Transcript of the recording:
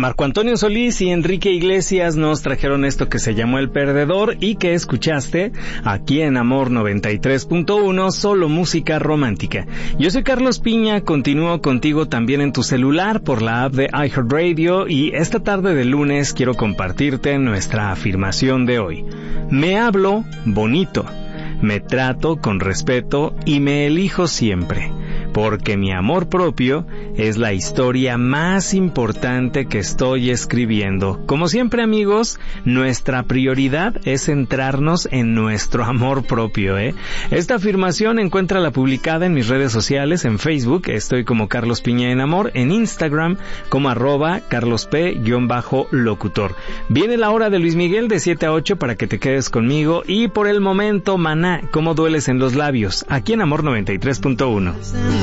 Marco Antonio Solís y Enrique Iglesias nos trajeron esto que se llamó El Perdedor y que escuchaste aquí en Amor 93.1, solo música romántica. Yo soy Carlos Piña, continúo contigo también en tu celular por la app de iHeartRadio y esta tarde de lunes quiero compartirte nuestra afirmación de hoy. Me hablo bonito, me trato con respeto y me elijo siempre. Porque mi amor propio es la historia más importante que estoy escribiendo. Como siempre, amigos, nuestra prioridad es centrarnos en nuestro amor propio, Esta afirmación encuéntrala publicada en mis redes sociales, en Facebook, estoy como Carlos Piña en Amor, en Instagram como @carlosp_locutor. Viene la hora de Luis Miguel de 7 a 8 para que te quedes conmigo y por el momento, Maná, ¿cómo dueles en los labios? Aquí en Amor 93.1.